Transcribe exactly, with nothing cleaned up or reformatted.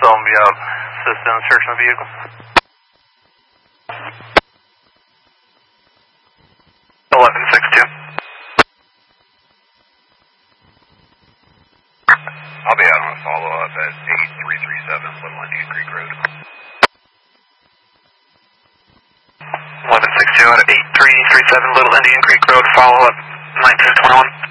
Romeo, assistant in search of the vehicle. eleven six two. I'll be out on a follow-up at eight three three seven Little Indian Creek Road. eleven six two at eight three three seven Little Indian Creek Road, follow-up nineteen twenty-one.